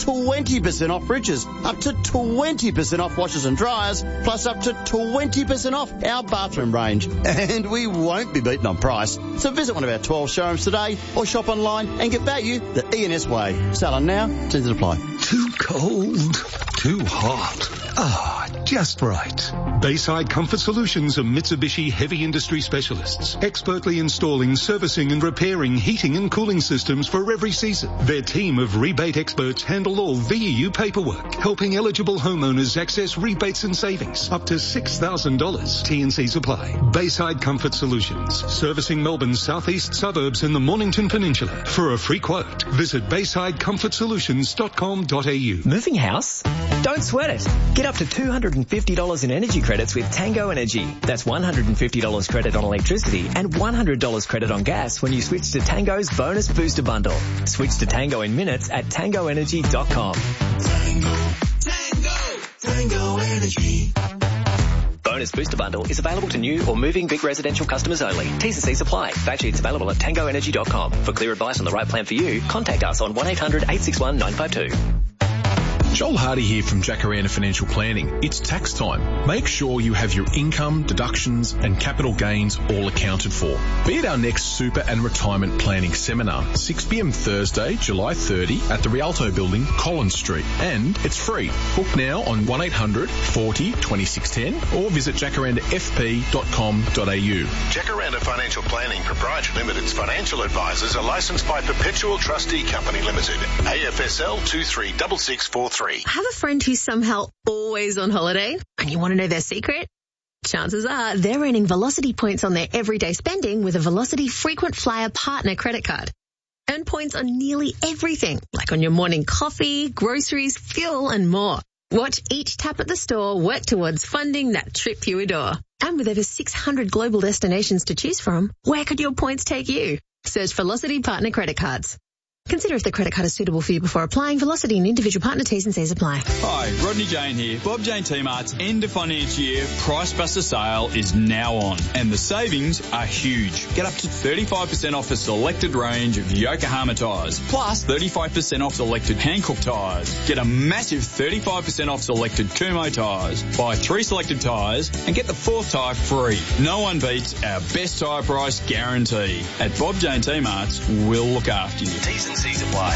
20% off fridges, up to 20% off washers and dryers, plus up to 20% off our bathroom range. And we won't be beaten on price. So visit one of our 12 showrooms today or shop online and get value the E&S way. Selling now, terms apply. Too cold, too hot. Just right. Bayside Comfort Solutions are Mitsubishi heavy industry specialists, expertly installing, servicing and repairing heating and cooling systems for every season. Their team of rebate experts handle all VEU paperwork, helping eligible homeowners access rebates and savings up to $6,000. T&Cs apply. Bayside Comfort Solutions, servicing Melbourne's southeast suburbs and the Mornington Peninsula. For a free quote, visit baysidecomfortsolutions.com.au. Moving house? Don't sweat it. Get up to $250 in energy credits with Tango Energy. That's $150 credit on electricity and $100 credit on gas when you switch to Tango's Bonus Booster Bundle. Switch to Tango in minutes at tangoenergy.com. Tango Energy. Bonus Booster Bundle is available to new or moving big residential customers only. T's and C's apply. Fact sheets available at tangoenergy.com. For clear advice on the right plan for you, contact us on 1-800-861-952. Joel Hardy here from Jacaranda Financial Planning. It's tax time. Make sure you have your income, deductions and capital gains all accounted for. Be at our next super and retirement planning seminar, 6 p.m. Thursday, July 30 at the Rialto Building, Collins Street. And it's free. Book now on 1-800-40-2610 or visit jacarandafp.com.au. Jacaranda Financial Planning Proprietary Limited's financial advisors are licensed by Perpetual Trustee Company Limited, AFSL 236643. I have a friend who's somehow always on holiday, and you want to know their secret? Chances are they're earning Velocity points on their everyday spending with a Velocity Frequent Flyer Partner credit card. Earn points on nearly everything, like on your morning coffee, groceries, fuel, and more. Watch each tap at the store work towards funding that trip you adore. And with over 600 global destinations to choose from, where could your points take you? Search Velocity Partner credit cards. Consider if the credit card is suitable for you before applying. Velocity and individual partner T's and C's apply. Hi, Rodney Jane here. Bob Jane T-Mart's end of financial year Price Buster sale is now on, and the savings are huge. Get up to 35% off a selected range of Yokohama tyres, plus 35% off selected Hankook tyres. Get a massive 35% off selected Kumho tyres. Buy 3 selected tyres and get the 4th tyre free. No one beats our best tyre price guarantee. At Bob Jane T-Mart's, we'll look after you. T's and C's apply.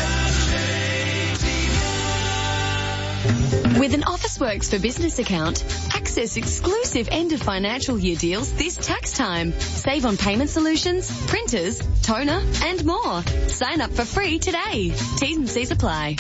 With an Officeworks for Business account, access exclusive end of financial year deals this tax time. Save on payment solutions, printers, toner, and more. Sign up for free today. T's and C's apply.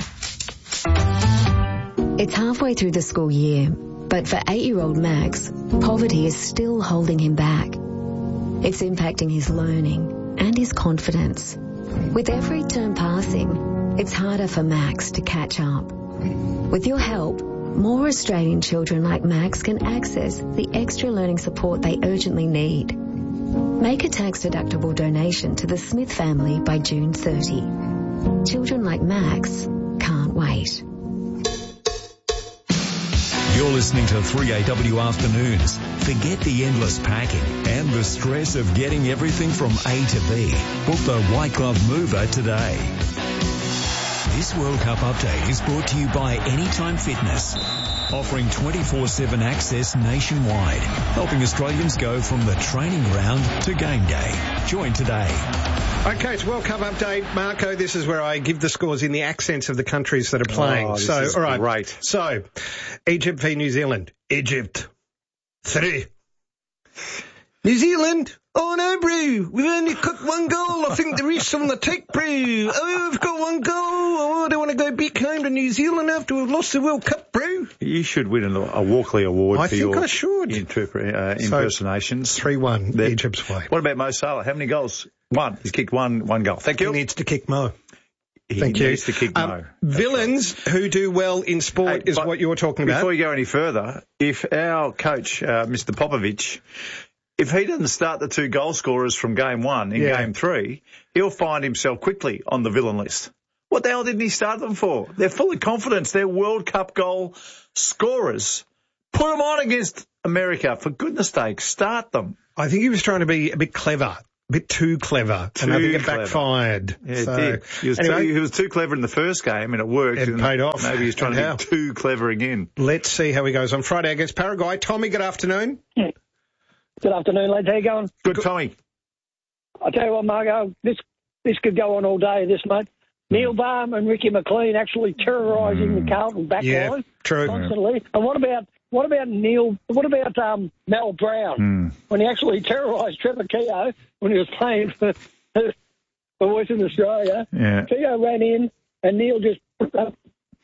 It's halfway through the school year, but for 8-year-old Max, poverty is still holding him back. It's impacting his learning and his confidence. With every term passing, it's harder for Max to catch up. With your help, more Australian children like Max can access the extra learning support they urgently need. Make a tax-deductible donation to the Smith family by June 30. Children like Max can't wait. You're listening to 3AW Afternoons. Forget the endless packing and the stress of getting everything from A to B. Book the White Glove Mover today. This World Cup update is brought to you by Anytime Fitness, offering 24/7 access nationwide, helping Australians go from the training ground to game day. Join today. Okay, it's World Cup update. Marco, this is where I give the scores in the accents of the countries that are playing. This is great. So, Egypt v New Zealand. Egypt. 3. New Zealand. Oh no, bro. We've only cooked 1 goal. I think the ref's on the take, bro. Oh, we've got 1 goal. Oh, I don't want to go back home to New Zealand after we've lost the World Cup, bro. You should win a Walkley Award for your impersonations. impersonations. 3-1, Egypt's way. What about Mo Salah? How many goals? 1. He's kicked one goal. Thank you. He needs to kick Mo. He needs to kick Mo. Villains who do well in sport is what you're talking about. Before you go any further, if our coach, Mr. Popovich, if he doesn't start the 2 goal scorers from game 1 in game 3, he'll find himself quickly on the villain list. What the hell didn't he start them for? They're full of confidence. They're World Cup goal scorers. Put them on against America. For goodness sake, start them. I think he was trying to be a bit clever. bit too clever, and I think it backfired. Yeah, it did. He was too clever in the first game, and it worked. It paid off. Maybe he's trying to be too clever again. Let's see how he goes on Friday against Paraguay. Tommy, good afternoon. Good afternoon, lads. How you going? Good, Tommy. I tell you what, Margo, this could go on all day, this, mate. Neil Baum and Ricky McLean actually terrorising the Carlton backline constantly. And what about Mel Brown when he actually terrorised Trevor Keogh when he was playing for Western Australia? Yeah. Keogh ran in and Neil just right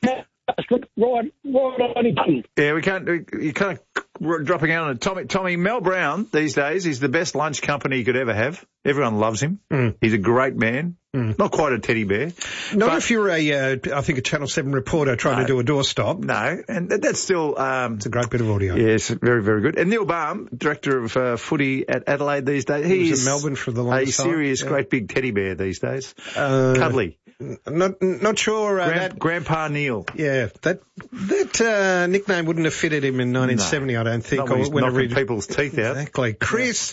on his button. Yeah, you can't dropping out on it. Tommy, Mel Brown these days is the best lunch company you could ever have. Everyone loves him. He's a great man. Not quite a teddy bear. Not if you're a Channel 7 reporter trying to do a doorstop. No, and that's still... it's a great bit of audio. Yes, very, very good. And Neil Baum, director of footy at Adelaide these days. He is in Melbourne for the longest time. A serious, great big teddy bear these days. Cuddly. Not sure. Grandpa Neil. Yeah, that nickname wouldn't have fitted him in 1970, I don't think. Not when he's knocking people's teeth out. Exactly. Chris,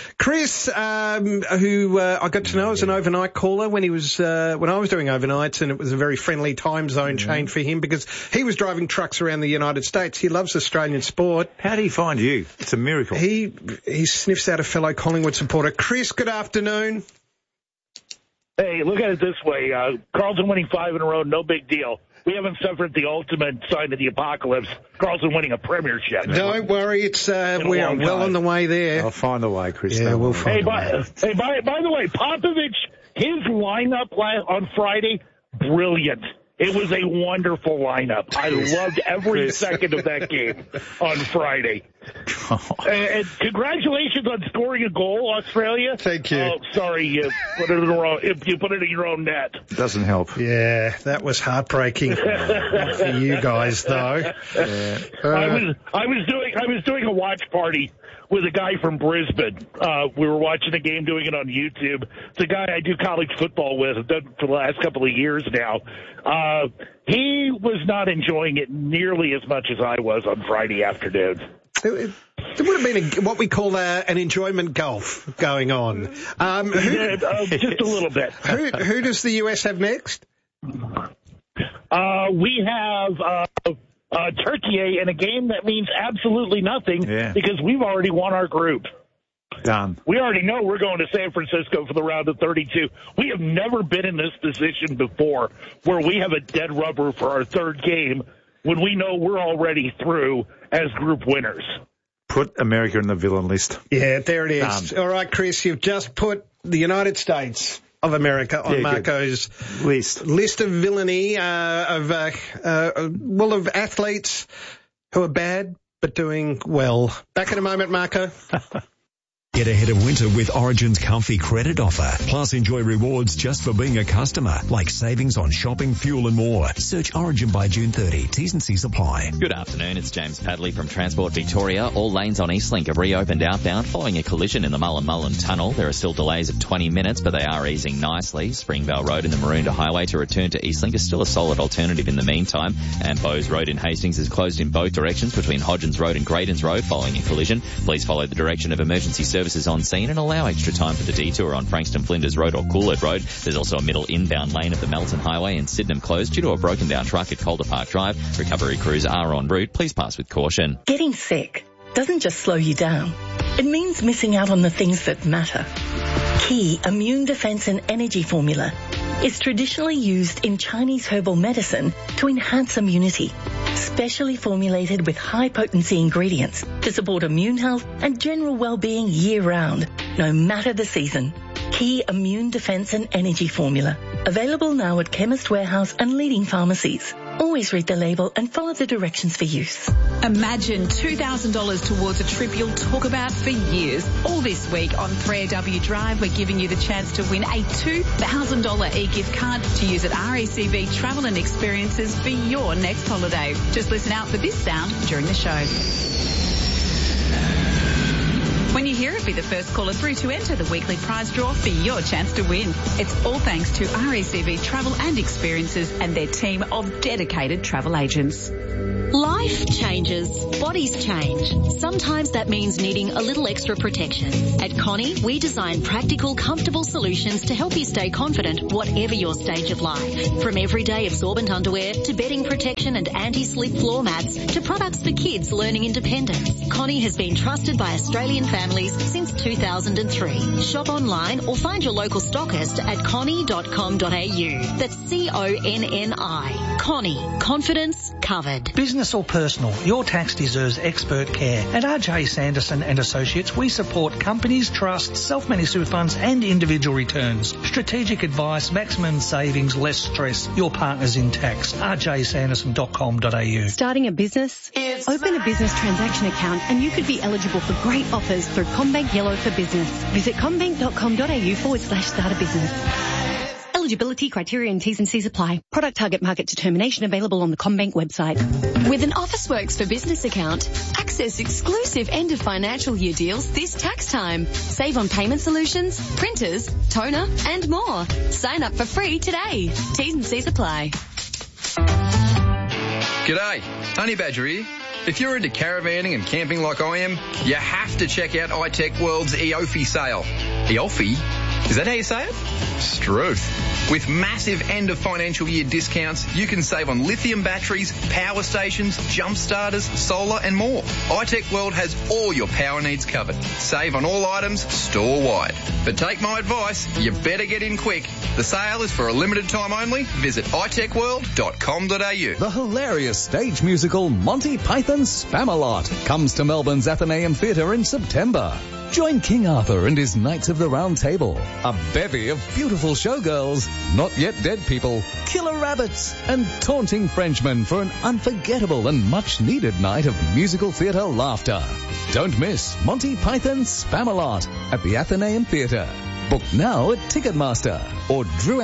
who I got to know as an overnight caller when I was doing overnights, and it was a very friendly time zone change for him because he was driving trucks around the United States. He loves Australian sport. How did he find you? It's a miracle. He sniffs out a fellow Collingwood supporter. Chris, good afternoon. Hey, look at it this way. Carlton winning 5 in a row, no big deal. We haven't suffered the ultimate sign of the apocalypse. Carlton winning a premiership. Don't worry, we are well on the way there. I'll find a way, Chris. Yeah, we'll find a way. Hey, by the way, Popovich, his lineup on Friday, brilliant. It was a wonderful lineup. I loved every second of that game on Friday. And congratulations on scoring a goal, Australia. Thank you. Oh, sorry, you put it in your own net. Doesn't help. Yeah, that was heartbreaking. Not for you guys, though. Yeah. I was doing a watch party with a guy from Brisbane. We were watching the game, doing it on YouTube. It's a guy I do college football with. I've done it for the last couple of years now. He was not enjoying it nearly as much as I was on Friday afternoon. There would have been what we call an enjoyment gulf going on. Just a little bit. Who does the US have next? We have Turkey in a game that means absolutely nothing because we've already won our group. Done. We already know we're going to San Francisco for the round of 32. We have never been in this position before where we have a dead rubber for our third game when we know we're already through as group winners. Put America in the villain list. Yeah, there it is. All right, Chris, you've just put the United States of America on Marco's list of villainy of athletes who are bad but doing well. Back in a moment, Marco. Get ahead of winter with Origin's comfy credit offer. Plus, enjoy rewards just for being a customer, like savings on shopping, fuel and more. Search Origin by June 30. T's and C's apply. Good afternoon. It's James Padley from Transport Victoria. All lanes on Eastlink have reopened outbound following a collision in the Mullen Tunnel. There are still delays of 20 minutes, but they are easing nicely. Springvale Road and the Maroondah Highway to return to Eastlink is still a solid alternative in the meantime. And Bowes Road in Hastings is closed in both directions between Hodgins Road and Graydons Road following a collision. Please follow the direction of emergency services on scene and allow extra time for the detour on Frankston Flinders Road or Coolhead Road. There's also a middle inbound lane of the Melton Highway in Sydenham closed due to a broken down truck at Calder Park Drive. Recovery crews are en route. Please pass with caution. Getting sick doesn't just slow you down. It means missing out on the things that matter. Key Immune Defense and Energy Formula is traditionally used in Chinese herbal medicine to enhance immunity. Specially formulated with high-potency ingredients to support immune health and general well-being year-round, no matter the season. Key Immune Defense and Energy Formula. Available now at Chemist Warehouse and leading pharmacies. Always read the label and follow the directions for use. Imagine $2,000 towards a trip you'll talk about for years. All this week on 3AW Drive, we're giving you the chance to win a $2,000 e-gift card to use at RACV Travel and Experiences for your next holiday. Just listen out for this sound during the show. When you hear it, be the first caller through to enter the weekly prize draw for your chance to win. It's all thanks to RACV Travel and Experiences and their team of dedicated travel agents. Life changes. Bodies change. Sometimes that means needing a little extra protection. At Connie, we design practical, comfortable solutions to help you stay confident whatever your stage of life. From everyday absorbent underwear to bedding protection and anti-slip floor mats to products for kids learning independence. Connie has been trusted by Australian families since 2003. Shop online or find your local stockist at connie.com.au. That's CONNI. Connie. Confidence covered. Business or personal, your tax deserves expert care. At RJ Sanderson and Associates, we support companies, trusts, self-managed super funds and individual returns. Strategic advice, maximum savings, less stress. Your partners in tax. rjsanderson.com.au. Starting a business? Open a business transaction account and you could be eligible for great offers through CommBank Yellow for Business. Visit commbank.com.au/start a business. Eligibility criteria and T's and C's apply. Product target market determination available on the CommBank website. With an Officeworks for Business account, access exclusive end of financial year deals this tax time. Save on payment solutions, printers, toner and more. Sign up for free today. T's and C's apply. G'day, Honey Badger here. If you're into caravanning and camping like I am, you have to check out iTech World's EOFI sale. EOFI? Is that how you say it? Struth. With massive end of financial year discounts, you can save on lithium batteries, power stations, jump starters, solar and more. iTech World has all your power needs covered. Save on all items store-wide. But take my advice, you better get in quick. The sale is for a limited time only. Visit itechworld.com.au. The hilarious stage musical Monty Python's Spamalot comes to Melbourne's Athenaeum Theatre in September. Join King Arthur and his Knights of the Round Table, a bevy of beautiful showgirls, not yet dead people, killer rabbits, and taunting Frenchmen for an unforgettable and much-needed night of musical theatre laughter. Don't miss Monty Python's Spamalot at the Athenaeum Theatre. Book now at Ticketmaster or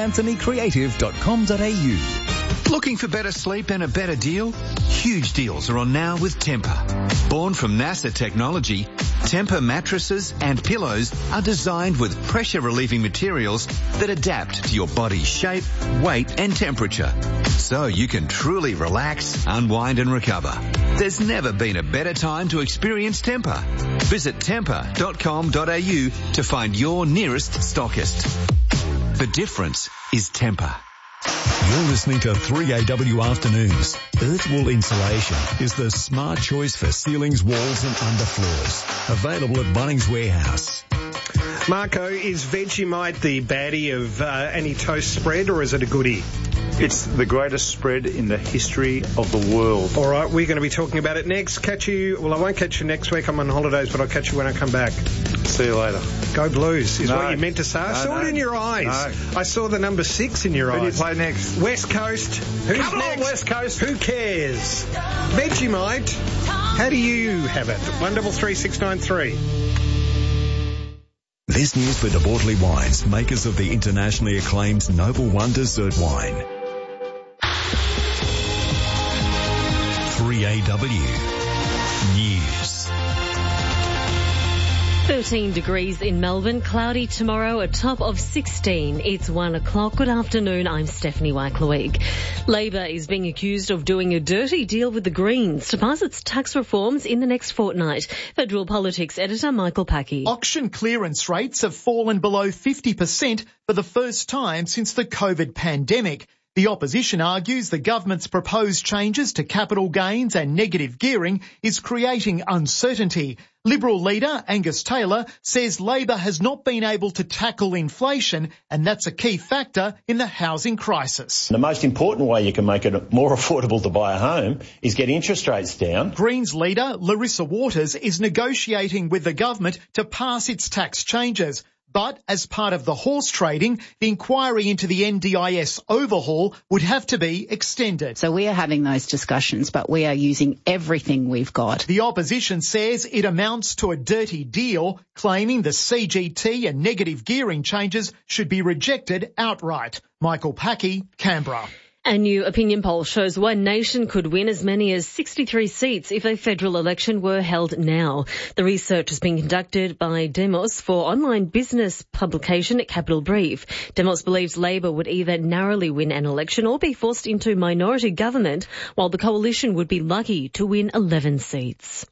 drewanthonycreative.com.au. Looking for better sleep and a better deal? Huge deals are on now with Tempur. Born from NASA technology, Tempur mattresses and pillows are designed with pressure-relieving materials that adapt to your body's shape, weight and temperature, so you can truly relax, unwind and recover. There's never been a better time to experience Tempur. Visit tempur.com.au to find your nearest stockist. The difference is Tempur. You're listening to 3AW Afternoons. Earthwool Insulation is the smart choice for ceilings, walls and underfloors. Available at Bunnings Warehouse. Marco, is Vegemite the baddie of any toast spread, or is it a goodie? It's the greatest spread in the history of the world. All right, we're going to be talking about it next. Catch you, well, I won't catch you next week. I'm on holidays, but I'll catch you when I come back. See you later. Go Blues is what you meant to say. I saw it in your eyes. No. I saw the number 6 in your eyes. Who do you play next? West Coast. Who's Come next? on, West Coast. Who cares? Vegemite. How do you have it? 133693. This news for De Bortley Wines, makers of the internationally acclaimed Noble One dessert wine. 3AW News. 13 degrees in Melbourne, cloudy tomorrow, a top of 16. It's 1 o'clock. Good afternoon, I'm Stephanie Wackleweek. Labor is being accused of doing a dirty deal with the Greens to pass its tax reforms in the next fortnight. Federal Politics editor Michael Packy. Auction clearance rates have fallen below 50% for the first time since the COVID pandemic. The opposition argues the government's proposed changes to capital gains and negative gearing is creating uncertainty. Liberal leader Angus Taylor says Labor has not been able to tackle inflation, and that's a key factor in the housing crisis. The most important way you can make it more affordable to buy a home is get interest rates down. Greens leader Larissa Waters is negotiating with the government to pass its tax changes. But as part of the horse trading, the inquiry into the NDIS overhaul would have to be extended. So we are having those discussions, but we are using everything we've got. The opposition says it amounts to a dirty deal, claiming the CGT and negative gearing changes should be rejected outright. Michael Packy, Canberra. A new opinion poll shows One Nation could win as many as 63 seats if a federal election were held now. The research has been conducted by Demos for online business publication Capital Brief. Demos believes Labor would either narrowly win an election or be forced into minority government, while the coalition would be lucky to win 11 seats.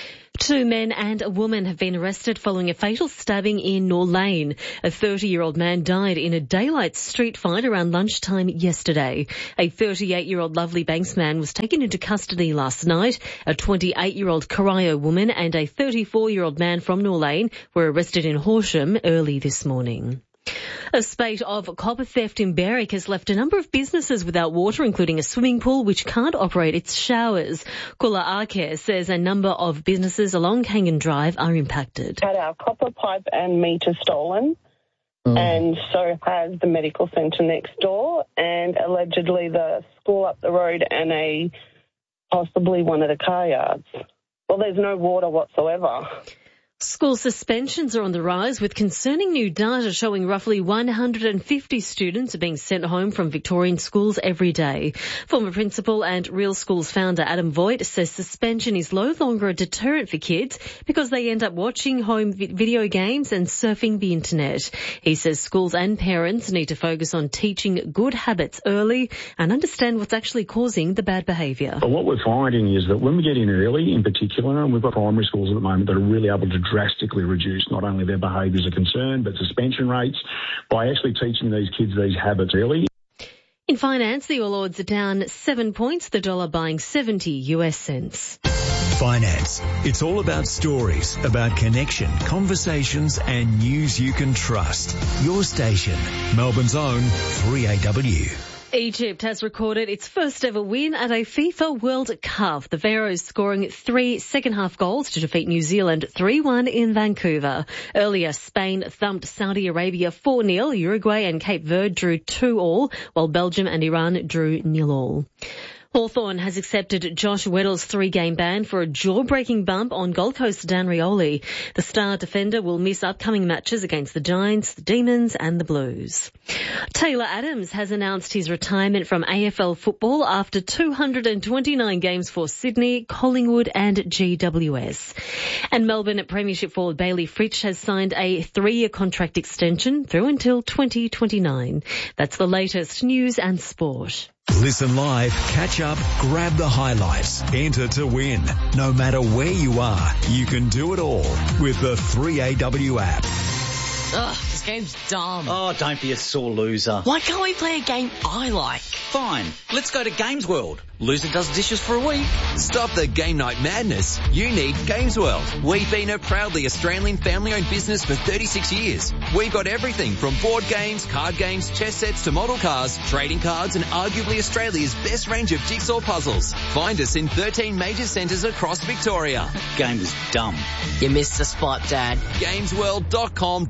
2 men and a woman have been arrested following a fatal stabbing in Norlane. A 30-year-old man died in a daylight street fight around lunchtime yesterday. A 38-year-old Lovely Banks man was taken into custody last night. A 28-year-old Corio woman and a 34-year-old man from Norlane were arrested in Horsham early this morning. A spate of copper theft in Berwick has left a number of businesses without water, including a swimming pool which can't operate its showers. Kula Arcare says a number of businesses along Kangan Drive are impacted. Had our copper pipe and meter stolen, and so has the medical centre next door, and allegedly the school up the road and possibly one of the car yards. Well, there's no water whatsoever. School suspensions are on the rise, with concerning new data showing roughly 150 students are being sent home from Victorian schools every day. Former principal and Real Schools founder Adam Voigt says suspension is no longer a deterrent for kids because they end up watching home video games and surfing the internet. He says schools and parents need to focus on teaching good habits early and understand what's actually causing the bad behaviour. But what we're finding is that when we get in early, in particular, and we've got primary schools at the moment that are really able to drastically reduce not only their behaviours are concerned, but suspension rates by actually teaching these kids these habits early. In finance, the All Ords are down 7 points, the dollar buying 70 US cents. Finance. It's all about stories, about connection, conversations and news you can trust. Your station, Melbourne's own 3AW. Egypt has recorded its first ever win at a FIFA World Cup. The Pharaohs scoring 3 second-half goals to defeat New Zealand 3-1 in Vancouver. Earlier, Spain thumped Saudi Arabia 4-0. Uruguay and Cape Verde drew 2-2, while Belgium and Iran drew 0-0. Hawthorn has accepted Josh Weddle's 3-game ban for a jaw-breaking bump on Gold Coast Dan Rioli. The star defender will miss upcoming matches against the Giants, the Demons and the Blues. Taylor Adams has announced his retirement from AFL football after 229 games for Sydney, Collingwood and GWS. And Melbourne Premiership forward Bailey Fritsch has signed a 3-year contract extension through until 2029. That's the latest news and sport. Listen live, catch up, grab the highlights, enter to win. No matter where you are, you can do it all with the 3AW app. Ugh, this game's dumb. Oh, don't be a sore loser. Why can't we play a game I like? Fine, let's go to Games World. Loser does dishes for a week. Stop the game night madness. You need Games World. We've been a proudly Australian family-owned business for 36 years. We've got everything from board games, card games, chess sets to model cars, trading cards and arguably Australia's best range of jigsaw puzzles. Find us in 13 major centres across Victoria. Game was dumb. You missed the spot, Dad. Gamesworld.com.au.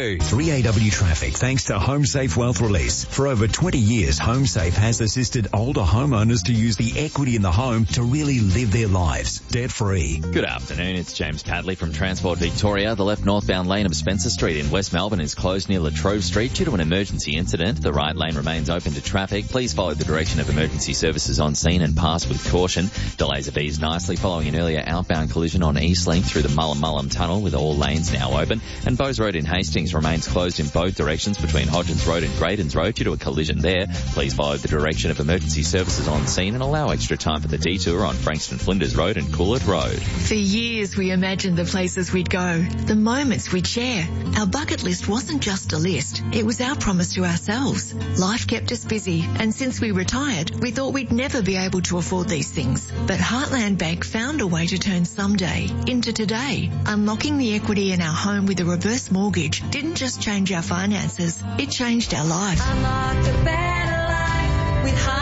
3AW Traffic, thanks to HomeSafe Wealth Release. For over 20 years, HomeSafe has assisted older homeowners to use the equity in the home to really live their lives debt-free. Good afternoon, it's James Padley from Transport Victoria. The left northbound lane of Spencer Street in West Melbourne is closed near Latrobe Street due to an emergency incident. The right lane remains open to traffic. Please follow the direction of emergency services on scene and pass with caution. Delays have eased nicely following an earlier outbound collision on Eastlink through the Mullum Tunnel with all lanes now open. And Bowes Road in Hastings remains closed in both directions between Hodgins Road and Graydons Road due to a collision there. Please follow the direction of emergency services on scene and allow extra time for the detour on Frankston Flinders Road and Coolett Road. For years we imagined the places we'd go, the moments we'd share. Our bucket list wasn't just a list, it was our promise to ourselves. Life kept us busy, and since we retired, we thought we'd never be able to afford these things. But Heartland Bank found a way to turn someday into today. Unlocking the equity in our home with a reverse mortgage didn't just change our finances, it changed our life. Unlock a better life with Heartland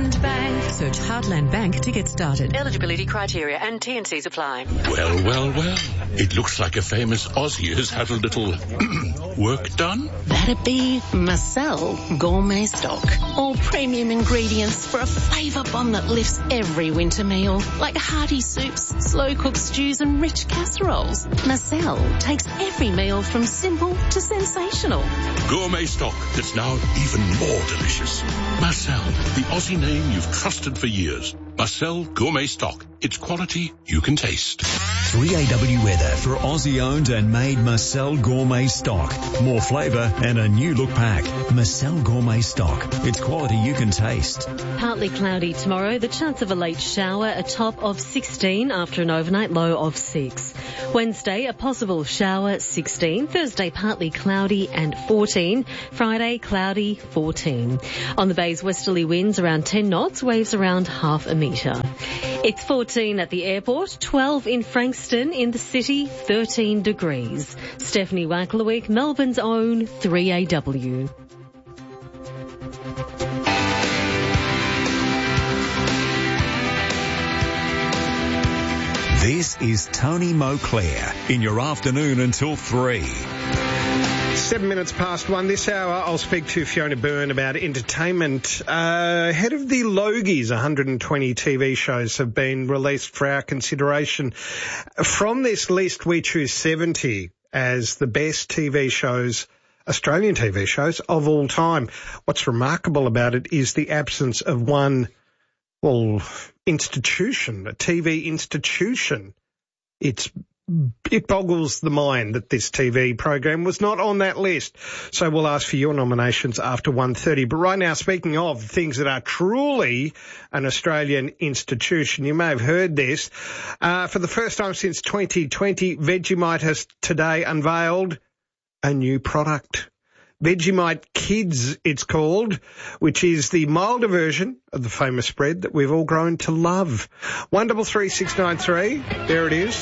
Heartland Bank. Search Heartland Bank to get started. Eligibility criteria and T&Cs apply. Well. It looks like a famous Aussie has had a little work done. That'd be Marcel Gourmet Stock. All premium ingredients for a flavour bomb that lifts every winter meal, like hearty soups, slow-cooked stews and rich casseroles. Marcel takes every meal from simple to sensational. Gourmet stock that's now even more delicious. Marcel, the Aussie name you've trusted for years. Marcel Gourmet Stock. It's quality you can taste. 3AW weather for Aussie-owned and made Marcel Gourmet Stock. More flavour and a new look pack. Marcel Gourmet Stock. It's quality you can taste. Partly cloudy tomorrow. The chance of a late shower, a top of 16 after an overnight low of 6. Wednesday, a possible shower, 16. Thursday, partly cloudy and 14. Friday, cloudy, 14. On the bay's westerly winds around 10 knots, waves around half a metre. It's 14 at the airport, 12 in Frankston, in the city, 13 degrees. Stephanie Wacklewick, Melbourne's own 3AW. This is Tony Moclair in your afternoon until 3. 7 minutes past 1 this hour. I'll speak to Fiona Byrne about entertainment. Ahead of the Logies, 120 TV shows have been released for our consideration. From this list, we choose 70 as the best TV shows, Australian TV shows of all time. What's remarkable about it is the absence of one, institution, a TV institution. It boggles the mind that this TV program was not on that list. So we'll ask for your nominations after 1:30. But right now, speaking of things that are truly an Australian institution, you may have heard this. For the first time since 2020, Vegemite has today unveiled a new product. Vegemite Kids, it's called, which is the milder version of the famous spread that we've all grown to love. 133693, there it is.